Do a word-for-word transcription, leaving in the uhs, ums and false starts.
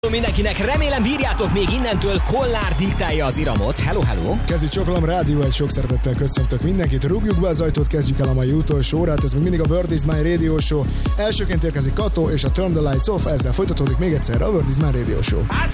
Mindenkinek, remélem bírjátok, még innentől Kollár diktálja az iramot. Hello, hello! Kezdjük Csokolom Rádió, egy sok szeretettel köszöntök mindenkit. Rúgjuk be az ajtót, kezdjük el a mai utolsó órát. Ez még mindig a World is My Radio Show. Elsőként érkezik Kato és a Turn the Lights Off, ezzel folytatódik még egyszer a World is My Radio Show.